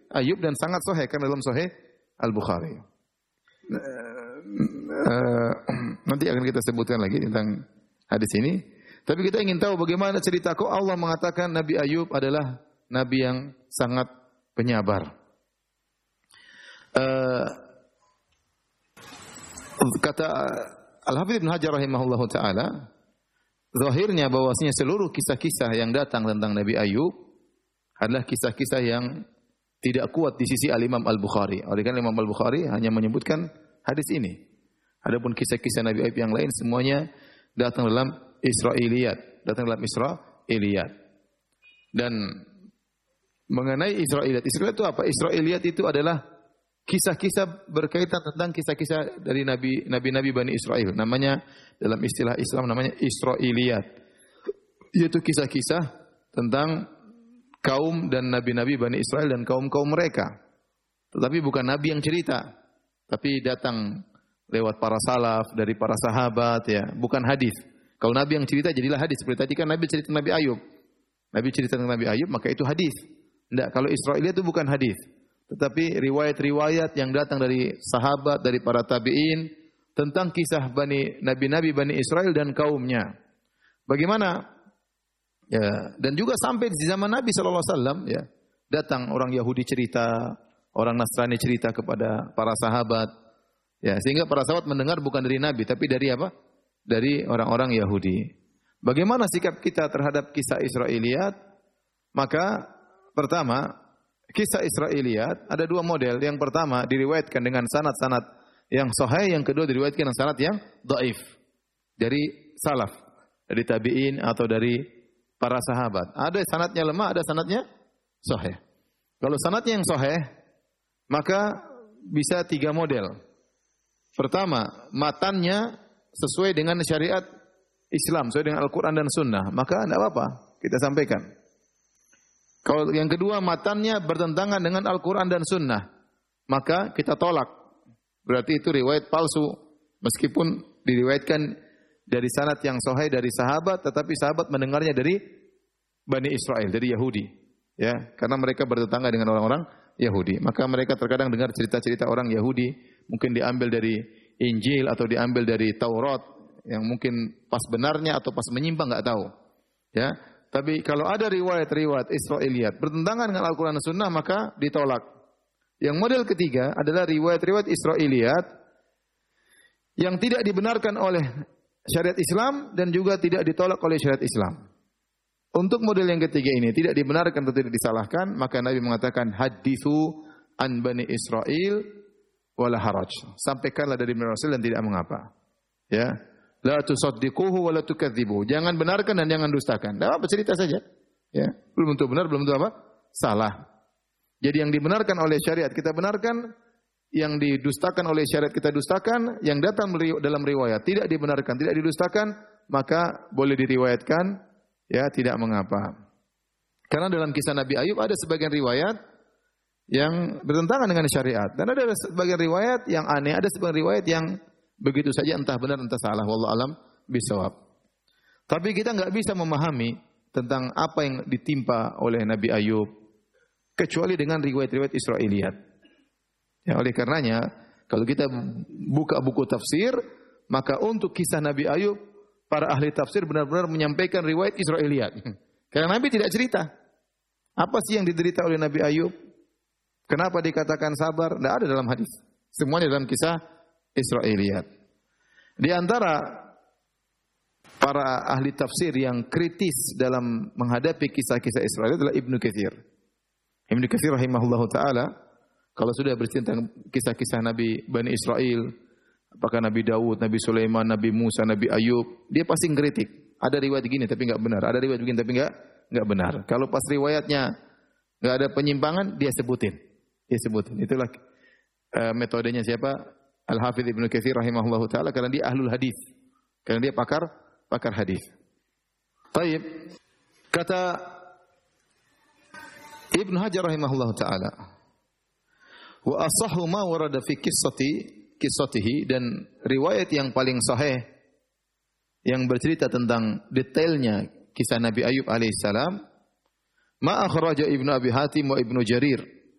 Ayyub dan sangat sahih karena dalam Sahih Al-Bukhari. Nanti akan kita sebutkan lagi tentang hadis ini. Tapi kita ingin tahu bagaimana cerita kok Allah mengatakan Nabi Ayyub adalah nabi yang sangat penyabar. Kata Al-Hafidz Ibnu Hajar rahimahullahu taala, zahirnya bahwasanya seluruh kisah-kisah yang datang tentang Nabi Ayyub adalah kisah-kisah yang tidak kuat di sisi Al-Imam Al-Bukhari. Oleh karena Imam Al-Bukhari hanya menyebutkan hadis ini. Adapun kisah-kisah Nabi Ayyub yang lain semuanya datang dalam Israiliyat, Dan mengenai Israiliyat itu apa? Israiliyat itu adalah kisah-kisah berkaitan tentang kisah-kisah dari nabi-nabi Bani Israel. Namanya dalam istilah Islam namanya Israiliyat. Yaitu kisah-kisah tentang kaum dan nabi-nabi Bani Israel dan kaum-kaum mereka. Tetapi bukan nabi yang cerita, tapi datang lewat para salaf, dari para sahabat ya, bukan hadis. Kalau nabi yang cerita jadilah hadis. Seperti tadi kan nabi cerita Nabi Ayub. Nabi cerita tentang Nabi Ayub maka itu hadis. Tidak, kalau Israiliyat itu bukan hadis. Tetapi riwayat-riwayat yang datang dari sahabat, dari para tabi'in tentang kisah nabi-nabi Bani Israel dan kaumnya. Bagaimana? Ya, dan juga sampai di zaman Nabi sallallahu alaihi wasallam ya, datang orang Yahudi cerita, orang Nasrani cerita kepada para sahabat. Ya, sehingga para sahabat mendengar bukan dari Nabi tapi dari apa? Dari orang-orang Yahudi. Bagaimana sikap kita terhadap kisah Israiliyat? Maka pertama, kisah Israiliyat ada dua model. Yang pertama diriwayatkan dengan sanad-sanad yang sahih, yang kedua diriwayatkan dengan sanad yang dhaif. Dari salaf, dari tabi'in atau dari para sahabat. Ada sanadnya lemah, ada sanadnya sahih. Kalau sanadnya yang sahih, maka bisa tiga model. Pertama, matannya sesuai dengan syariat Islam, sesuai dengan Al-Quran dan Sunnah, maka tidak apa-apa, kita sampaikan. Kalau yang kedua, matannya bertentangan dengan Al-Quran dan Sunnah, maka kita tolak. Berarti itu riwayat palsu, meskipun diriwayatkan dari sanad yang sahih dari sahabat, tetapi sahabat mendengarnya dari Bani Israel, dari Yahudi. Ya, karena mereka bertetangga dengan orang-orang Yahudi. Maka mereka terkadang dengar cerita-cerita orang Yahudi, mungkin diambil dari Injil atau diambil dari Taurat yang mungkin pas benarnya atau pas menyimpang enggak tahu. Ya, tapi kalau ada riwayat-riwayat Israiliyat bertentangan dengan Al-Qur'an dan Sunnah maka ditolak. Yang model ketiga adalah riwayat-riwayat Israiliyat yang tidak dibenarkan oleh syariat Islam dan juga tidak ditolak oleh syariat Islam. Untuk model yang ketiga ini tidak dibenarkan atau tidak disalahkan, maka Nabi mengatakan haditsu an Bani Israil wala haraj. Sampaikanlah dari Bani Israil dan tidak mengapa. Ya. La tusaddiquhu wa la tukadzibuhu. Jangan benarkan dan jangan dustakan. Tidak apa, cerita saja. Ya. Belum tentu benar, belum tentu apa? Salah. Jadi yang dibenarkan oleh syariat kita benarkan, yang didustakan oleh syariat kita dustakan, yang datang dalam riwayat tidak dibenarkan, tidak didustakan, maka boleh diriwayatkan, ya tidak mengapa. Karena dalam kisah Nabi Ayub ada sebagian riwayat yang bertentangan dengan syariat. Dan ada sebagian riwayat yang aneh, ada sebagian riwayat yang begitu saja entah benar entah salah. Wallahu alam bisawab. Tapi kita enggak bisa memahami tentang apa yang ditimpa oleh Nabi Ayub kecuali dengan riwayat-riwayat Israiliyat. Ya, oleh karenanya kalau kita buka buku tafsir, maka untuk kisah Nabi Ayub para ahli tafsir benar-benar menyampaikan riwayat Israiliyat. Karena Nabi tidak cerita. Apa sih yang diderita oleh Nabi Ayub? Kenapa dikatakan sabar? Tidak ada dalam hadis. Semuanya dalam kisah Israiliyat. Di antara para ahli tafsir yang kritis dalam menghadapi kisah-kisah Israiliyat adalah Ibnu Katsir. Ibnu Katsir rahimahullahu taala kalau sudah bercerita tentang kisah-kisah Nabi Bani Israel, apakah Nabi Daud, Nabi Sulaiman, Nabi Musa, Nabi Ayub, dia pasti ngeritik. Ada riwayat begini tapi enggak benar, ada riwayat begini tapi enggak benar. Kalau pas riwayatnya enggak ada penyimpangan, dia sebutin. Itulah metodenya siapa? Al-Hafidz Ibnu Katsir rahimahullahu taala karena dia ahlul hadis. Karena dia pakar hadis. Baik. Kata Ibnu Hajar rahimahullahu taala, wa asahhu ma warada fi qissatihi, dan riwayat yang paling sahih yang bercerita tentang detailnya kisah Nabi Ayub alaihissalam, ma akhraja Ibnu Abi Hatim wa Ibnu Jarir